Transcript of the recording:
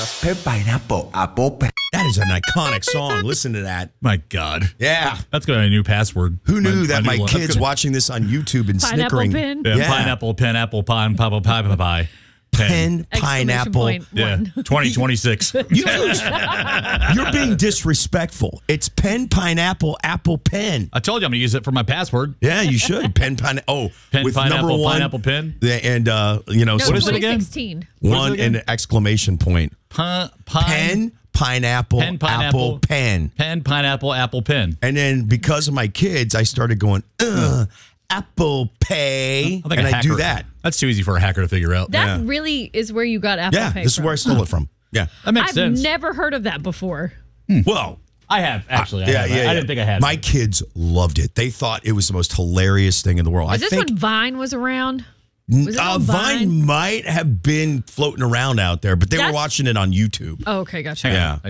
Pineapple, apple, That is an iconic song. Listen to that. My God. Yeah. That's going to be a new password. Who knew that my new one. kids watching this on YouTube and Pineapple snickering? pin? Yeah, Yeah. Pineapple, pen, apple, pine, pie, pie, pie, pie. Pen, pineapple. Exclamation point Yeah, one. 2026. You're being disrespectful. It's pen, pineapple, apple, pen. I told you I'm going to use it for my password. Yeah, you should. Pen, pineapple. Oh, Pen, with pineapple, number one. pineapple, pen. And, No, What is it again? 2016. one again? and an exclamation point. Pen, pineapple, Pen, pineapple. apple, pen. Pen, pineapple, apple, pen. And then because of my kids, I started going, Apple Pay. think And a I do hacker- that. That's too easy for a hacker to figure out. That really is where you got Apple Yeah, Pay this is from. where I stole it from. Yeah. That makes I've sense. never heard of that before. Well, I have, actually. I yeah, have. yeah. I didn't think I had. My kids loved it. They thought it was the most hilarious thing in the world. Is this when Vine was around? Was it on Vine might have been floating around out there, but they were That's- watching it on YouTube. Oh, okay, gotcha. Hang on. Yeah.